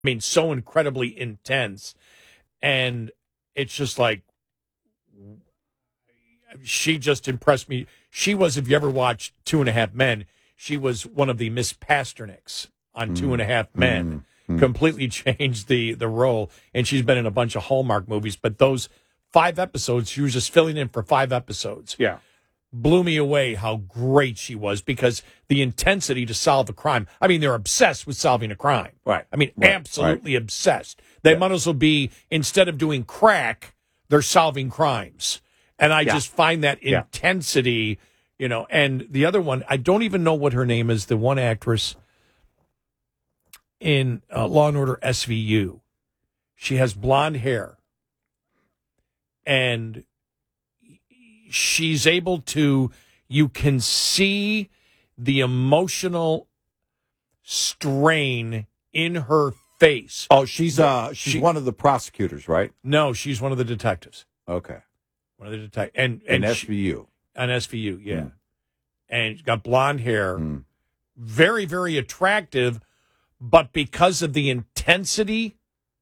I mean, so incredibly intense. And it's just like, she just impressed me. She was, if you ever watched Two and a Half Men, she was one of the Miss Pasterniks on Two and a Half Men. Completely changed the role, and she's been in a bunch of Hallmark movies. But those 5 episodes, she was just filling in for 5 episodes. Yeah. Blew me away how great she was, because the intensity to solve a crime. I mean, they're obsessed with solving a crime. Right. I mean, absolutely obsessed. They might as well be, instead of doing crack, they're solving crimes. And I just find that intensity, you know. And the other one, I don't even know what her name is, the one actress in Law and Order SVU. She has blonde hair. And she's able to, you can see the emotional strain in her face. Oh, she's one of the prosecutors, right? No, she's one of the detectives. Okay. One of the detectives. And SVU. On SVU, yeah. And she's got blonde hair. Very, very attractive. But because of the intensity,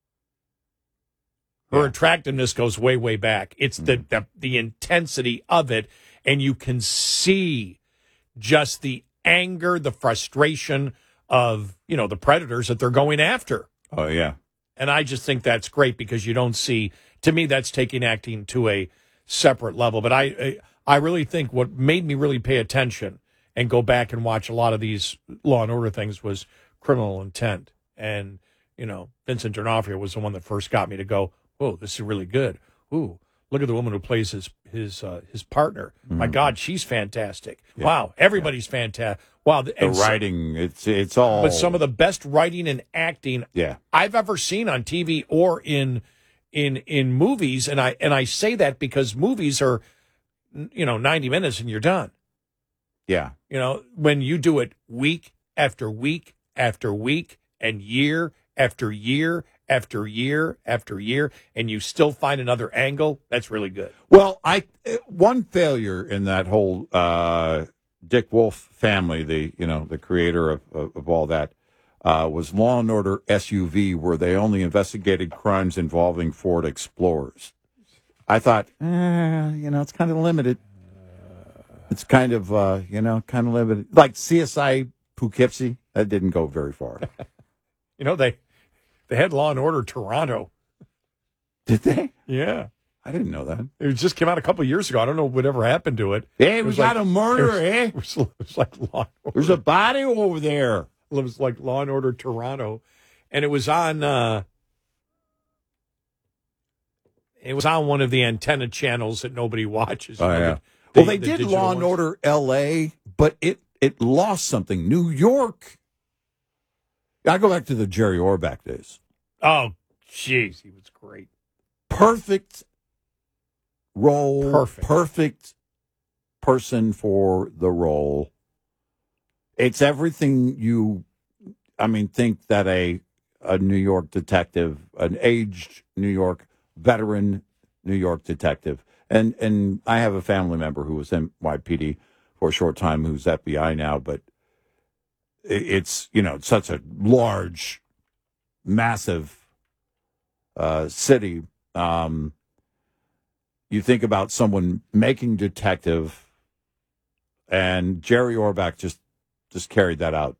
her attractiveness goes way, way back. It's the intensity of it. And you can see just the anger, the frustration of, you know, the predators that they're going after. Oh, yeah. And I just think that's great, because you don't see, to me, that's taking acting to a separate level. But I really think what made me really pay attention and go back and watch a lot of these Law and Order things was Criminal Intent. And, you know, Vincent D'Onofrio was the one that first got me to go, oh, this is really good. Ooh, look at the woman who plays his partner. My God, she's fantastic. Yeah. Wow, everybody's fantastic. Wow, the writing, it's all. But some of the best writing and acting I've ever seen on TV or in movies, and I say that because movies are, you know, 90 minutes and you're done. Yeah. You know, when you do it week after week after week and year after year after year after year, and you still find another angle, that's really good. Well, one failure in that whole Dick Wolf family, the creator of all that, was Law and Order SUV, where they only investigated crimes involving Ford Explorers. I thought, it's kind of limited. It's kind of, kind of limited. Like CSI Poughkeepsie, that didn't go very far. You know, they had Law and Order Toronto. Did they? Yeah. I didn't know that. It just came out a couple of years ago. I don't know whatever happened to it. Hey, we got a murder, It was like Law and Order. There's a body over there. It was like Law and Order Toronto. And it was on one of the antenna channels that nobody watches. Oh, yeah. They did Law and Order L.A., but it lost something. New York. I go back to the Jerry Orbach days. Oh, jeez, he was great. Perfect role. Perfect person for the role. It's everything think that a New York detective, an aged New York veteran New York detective, and I have a family member who was NYPD for a short time, who's FBI now, but it's, such a large, massive city. You think about someone making detective, and Jerry Orbach just carried that out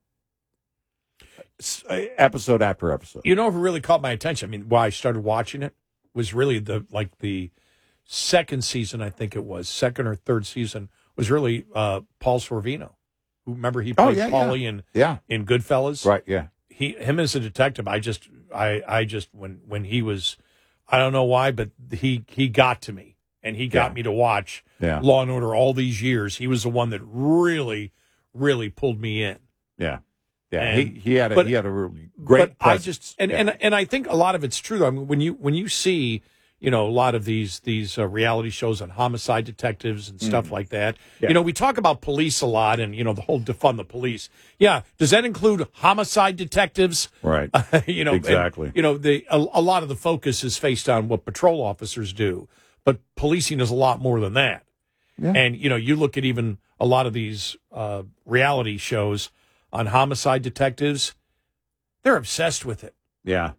episode after episode. You know who really caught my attention? I mean, why I started watching it was really the second season, I think it was, second or third season, was really Paul Sorvino. Remember he played Paulie in Goodfellas? Right, yeah. Him as a detective, I just when he was, I don't know why, but he got to me, and he got me to watch Law and Order all these years. He was the one that really, really pulled me in. Yeah. Yeah, and he had a really great presence. And I think a lot of it's true. I mean, when you see, a lot of these reality shows on homicide detectives and stuff like that. Yeah. We talk about police a lot, and the whole defund the police. Yeah, does that include homicide detectives? Right. Exactly. And, a lot of the focus is faced on what patrol officers do, but policing is a lot more than that. Yeah. And you look at even a lot of these reality shows on homicide detectives, they're obsessed with it. Yeah.